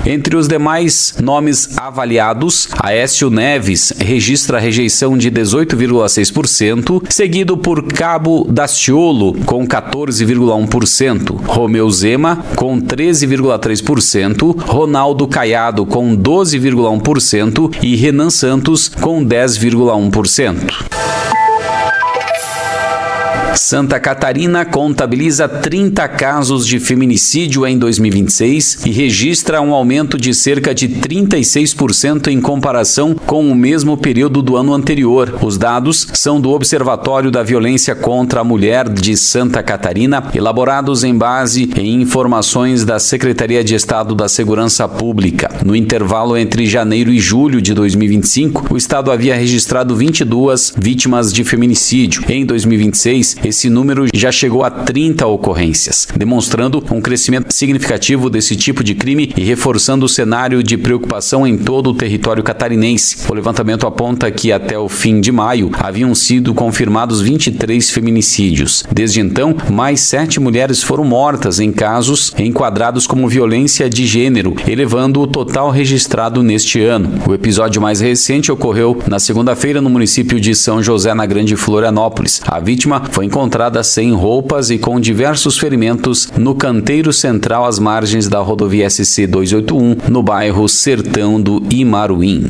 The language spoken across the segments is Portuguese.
Entre os demais nomes avaliados, Aécio Neves registra rejeição de 18,6%, seguido por Cabo Daciolo, com 14,1%, Romeu Zema, com 13,3%, Ronaldo Caiado, com 12,1% e Renan Santos, com 10,1%. Santa Catarina contabiliza 30 casos de feminicídio em 2026 e registra um aumento de cerca de 36% em comparação com o mesmo período do ano anterior. Os dados são do Observatório da Violência contra a Mulher de Santa Catarina, elaborados em base em informações da Secretaria de Estado da Segurança Pública. No intervalo entre janeiro e julho de 2025, o estado havia registrado 22 vítimas de feminicídio. Em 2026, esse número já chegou a 30 ocorrências, demonstrando um crescimento significativo desse tipo de crime e reforçando o cenário de preocupação em todo o território catarinense. O levantamento aponta que até o fim de maio haviam sido confirmados 23 feminicídios. Desde então, mais 7 mulheres foram mortas em casos enquadrados como violência de gênero, elevando o total registrado neste ano. O episódio mais recente ocorreu na segunda-feira no município de São José, na Grande Florianópolis. A vítima foi encontrada sem roupas e com diversos ferimentos no canteiro central às margens da rodovia SC 281, no bairro Sertão do Imaruim.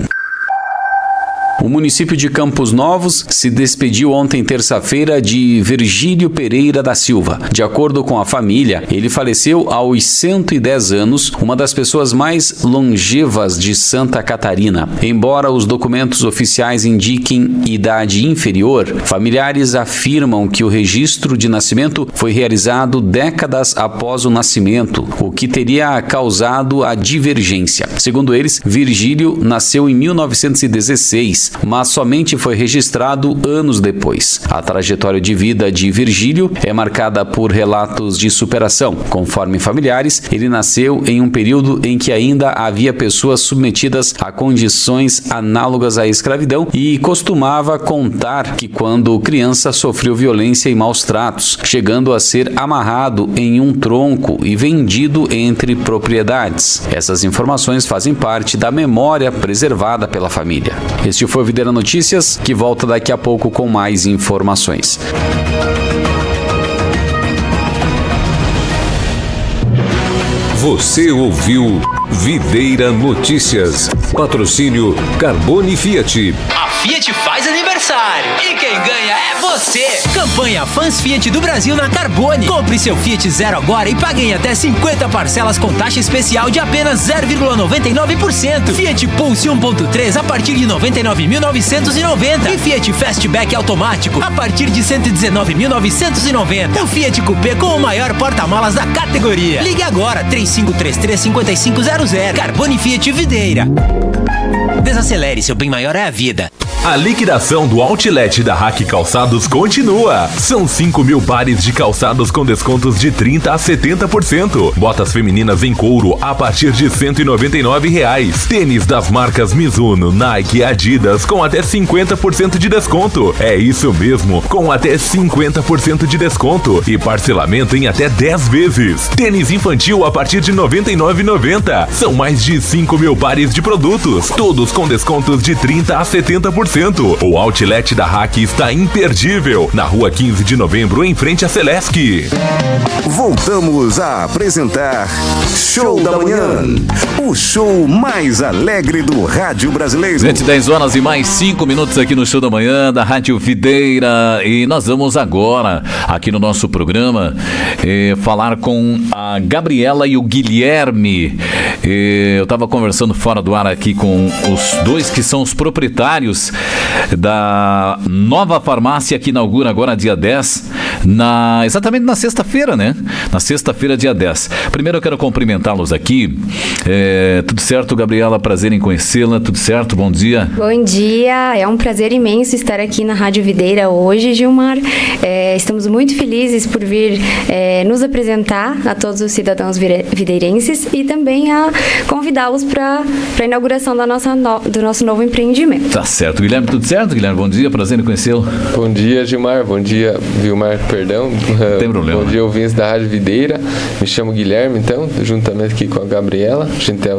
O município de Campos Novos se despediu ontem, terça-feira, de Virgílio Pereira da Silva. De acordo com a família, ele faleceu aos 110 anos, uma das pessoas mais longevas de Santa Catarina. Embora os documentos oficiais indiquem idade inferior, familiares afirmam que o registro de nascimento foi realizado décadas após o nascimento, o que teria causado a divergência. Segundo eles, Virgílio nasceu em 1916, mas somente foi registrado anos depois. A trajetória de vida de Virgílio é marcada por relatos de superação. Conforme familiares, ele nasceu em um período em que ainda havia pessoas submetidas a condições análogas à escravidão e costumava contar que quando criança sofreu violência e maus tratos, chegando a ser amarrado em um tronco e vendido entre propriedades. Essas informações fazem parte da memória preservada pela família. Este foi o Videira Notícias, que volta daqui a pouco com mais informações. Você ouviu Videira Notícias. Patrocínio Carbone Fiat. A Fiat faz aniversário e quem ganha é você. Campanha Fãs Fiat do Brasil na Carbone. Compre seu Fiat Zero agora e pague em até 50 parcelas com taxa especial de apenas 0,99%. Fiat Pulse 1.3 a partir de 99.990 e Fiat Fastback automático a partir de 119.990. O Fiat Coupé com o maior porta-malas da categoria. Ligue agora 3533-5500. Carbone Fiat Videira. Desacelere, seu bem maior é a vida. A liquidação do Outlet da Hack Calçados continua. São 5.000 pares de calçados com descontos de 30% a 70%. Botas femininas em couro a partir de R$ 199. Tênis das marcas Mizuno, Nike e Adidas com até 50% de desconto. É isso mesmo, com até 50% de desconto e parcelamento em até 10 vezes. Tênis infantil a partir de R$ 99,90. São mais de 5.000 pares de produtos, todos com descontos de 30% a 70%. O Outlet da Hack está imperdível, na rua 15 de novembro, em frente a Celesc. Voltamos a apresentar Show da Manhã, o show mais alegre do rádio brasileiro. Gente, 10 horas e mais 5 minutos aqui no Show da Manhã da Rádio Videira, e nós vamos agora, aqui no nosso programa, falar com a Gabriela e o Guilherme. Eu estava conversando fora do ar aqui com os dois que são os proprietários da nova farmácia que inaugura agora dia 10, exatamente na sexta-feira, né? Na sexta-feira, dia 10. Primeiro eu quero cumprimentá-los aqui. Tudo certo, Gabriela? Prazer em conhecê-la. Tudo certo? Bom dia. Bom dia. É um prazer imenso estar aqui na Rádio Videira hoje, Gilmar. Estamos muito felizes por vir nos apresentar a todos os cidadãos videirenses e também a convidá-los para a inauguração do nosso novo empreendimento. Tá certo. Guilherme, tudo certo, Guilherme? Bom dia, prazer em conhecê-lo. Bom dia, Gilmar. Bom dia, Vilmar, perdão. Não tem problema. Bom dia, ouvintes da Rádio Videira. Me chamo Guilherme, então, juntamente aqui com a Gabriela. A gente é